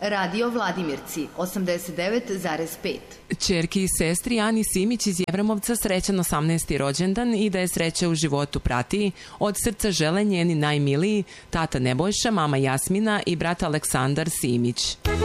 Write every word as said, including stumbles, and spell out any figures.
Radio Vladimirci, osamdeset devet zarez pet. Ćerki i sestri Ani Simić iz Jevremovca srećan osamnaesti rođendan i da je sreća u životu prati. Od srca žele njeni najmiliji, tata Nebojša, mama Jasmina i brat Aleksandar Simić.